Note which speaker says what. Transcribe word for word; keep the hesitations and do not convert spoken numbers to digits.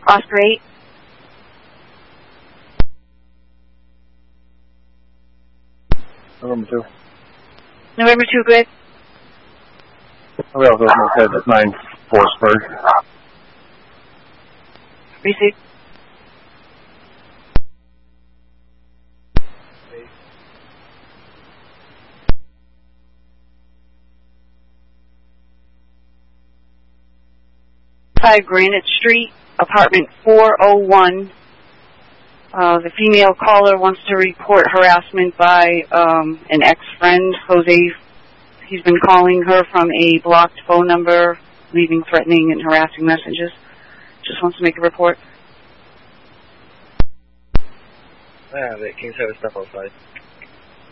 Speaker 1: Oscar eight.
Speaker 2: November two.
Speaker 1: November two, good.
Speaker 2: We also said that nine Forceburg.
Speaker 1: Receive. Five Granite Street, apartment four oh one. Uh, the female caller wants to report harassment by um, an ex-friend, Jose. He's been calling her from a blocked phone number, leaving threatening and harassing messages. Just wants to make a report.
Speaker 3: Yeah, the King's have his stuff outside.